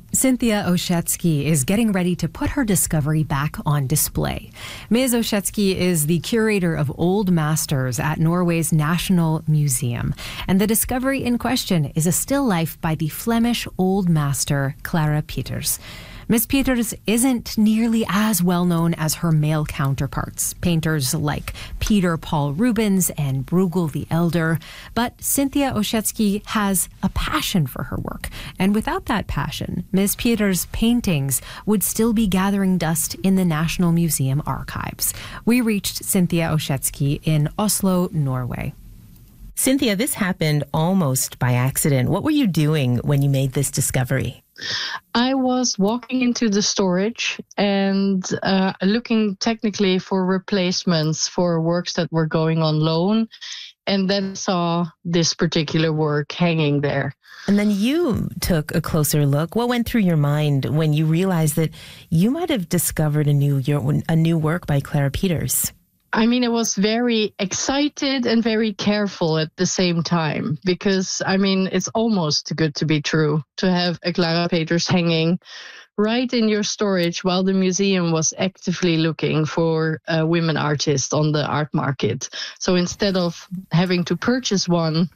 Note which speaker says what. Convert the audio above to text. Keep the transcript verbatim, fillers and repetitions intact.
Speaker 1: Cynthia Oshetsky is getting ready to put her discovery back on display. Miz Oshetsky is the curator of old masters at Norway's National Museum, and the discovery in question is a still life by the Flemish old master Clara Peters. Miss Peters isn't nearly as well known as her male counterparts, painters like Peter Paul Rubens and Bruegel the Elder, but Cynthia Oshetsky has a passion for her work, and without that passion, Miss Peters' paintings would still be gathering dust in the National Museum archives. We reached Cynthia Oshetsky in Oslo, Norway.
Speaker 2: Cynthia, this happened almost by accident. What were you doing when you made this discovery?
Speaker 3: I was walking into the storage and uh, looking technically for replacements for works that were going on loan, and then saw this particular work hanging there.
Speaker 2: And then you took a closer look. What went through your mind when you realized that you might have discovered a new a new work by Clara Peters?
Speaker 3: I mean, I was very excited and very careful at the same time because, I mean, it's almost too good to be true to have a Clara Peters hanging right in your storage while the museum was actively looking for a women artist on the art market. So instead of having to purchase one